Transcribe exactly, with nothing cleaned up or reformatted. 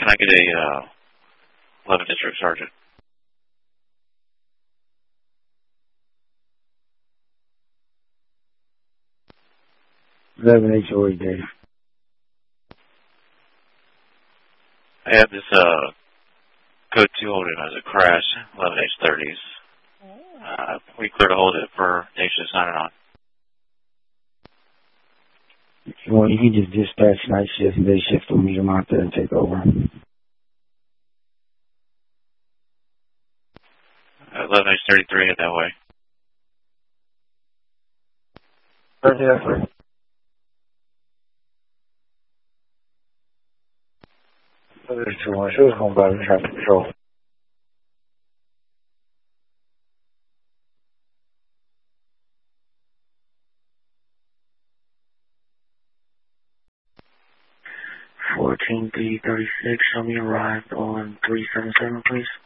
can I get a uh, eleventh District Sergeant? eleven H O A Dave. I have this uh, code two holding as a crash, eleven H thirties. Uh, we clear to hold it for Nation signing on. If you want, you can just dispatch night shift and day shift will meet them out there and take over. eleven H thirty-three, head that way. Right there. There's too much. She was going by the traffic control. fourteen three thirty-six, show me a ride on three seven seven, please.